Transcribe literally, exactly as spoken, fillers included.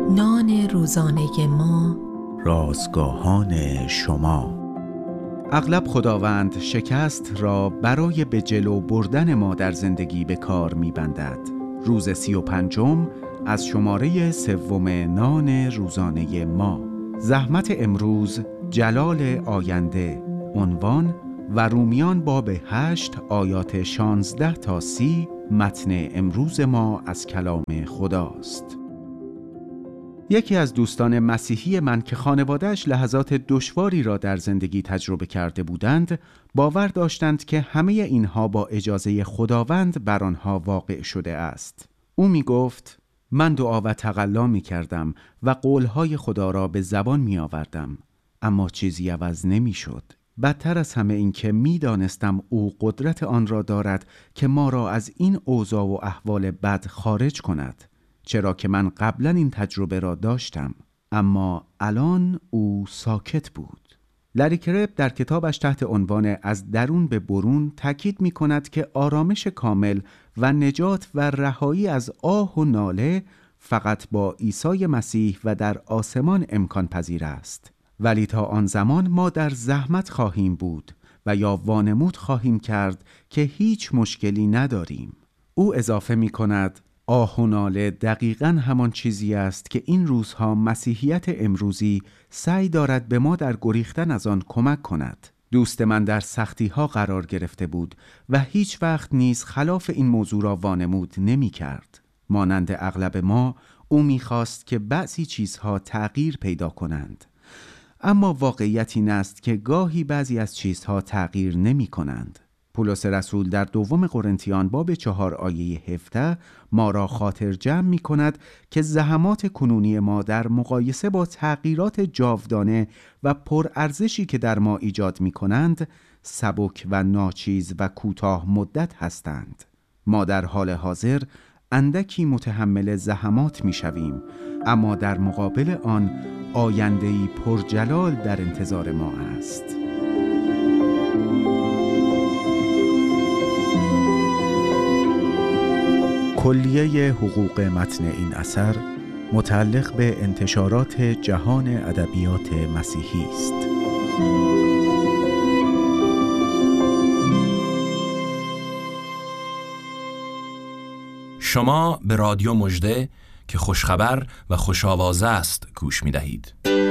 نان روزانه ما، رازگاهان شما. اغلب خداوند شکست را برای به جلو بردن ما در زندگی به کار می‌بندد. روز سی و پنجم از شماره سوم نان روزانه ما. زحمت امروز، جلال آینده. عنوان و رومیان باب هشت آیات شانزده تا سی. متن امروز ما از کلام خداست. یکی از دوستان مسیحی من که خانواده‌اش لحظات دشواری را در زندگی تجربه کرده بودند، باور داشتند که همه اینها با اجازه خداوند بر آنها واقع شده است. او می گفت: من دعا و تقلا می کردم و قولهای خدا را به زبان می آوردم، اما چیزی عوض نمی شد. بدتر از همه این که می دانستم او قدرت آن را دارد که ما را از این اوضاع و احوال بد خارج کند، چرا که من قبلا این تجربه را داشتم، اما الان او ساکت بود. لری کرب در کتابش تحت عنوان از درون به برون تاکید می کند که آرامش کامل و نجات و رهایی از آه و ناله فقط با عیسی مسیح و در آسمان امکان پذیر است. ولی تا آن زمان ما در زحمت خواهیم بود و یا وانمود خواهیم کرد که هیچ مشکلی نداریم. او اضافه می کند: آه و ناله دقیقاً همان چیزی است که این روزها مسیحیت امروزی سعی دارد به ما در گریختن از آن کمک کند. دوست من در سختی‌ها قرار گرفته بود و هیچ وقت نیز خلاف این موضوع را وانمود نمی کرد. مانند اغلب ما، او می خواست که بعضی چیزها تغییر پیدا کنند. اما واقعیت این است که گاهی بعضی از چیزها تغییر نمی کنند. پولس رسول در دوم قرنتیان باب چهار آیه هفده ما را خاطر جمع می کند که زحمات کنونی ما در مقایسه با تغییرات جاودانه و پرارزشی که در ما ایجاد می کنند سبک و ناچیز و کوتاه مدت هستند. ما در حال حاضر اندکی متحمل زحمات می شویم، اما در مقابل آن آینده‌ای پرجلال در انتظار ما است. کلیه حقوق متن این اثر متعلق به انتشارات جهان ادبیات مسیحی است. شما به رادیو مژده که خوشخبر و خوش‌آوازه است گوش می‌دهید.